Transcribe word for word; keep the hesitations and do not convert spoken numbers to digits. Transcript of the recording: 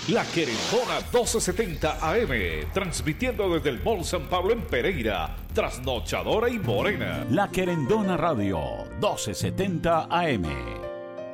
La Querendona doce setenta A M, transmitiendo desde el Mall San Pablo en Pereira, Trasnochadora y Morena. La Querendona Radio doce setenta A M.